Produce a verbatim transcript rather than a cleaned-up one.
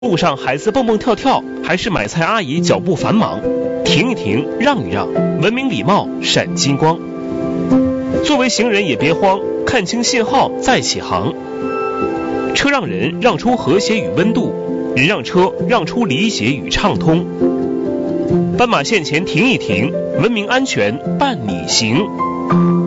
路上孩子蹦蹦跳跳，还是买菜阿姨脚步繁忙，停一停，让一让，文明礼貌闪金光。作为行人也别慌，看清信号再起航。车让人让出和谐与温度，人让车让出理解与畅通。斑马线前停一停，文明安全伴你行。